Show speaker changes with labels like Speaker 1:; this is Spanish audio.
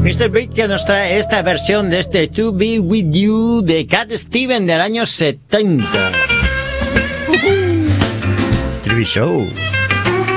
Speaker 1: Mr. Big que nos trae esta versión de este To Be With You de Cat Stevens del año 70. TV Show.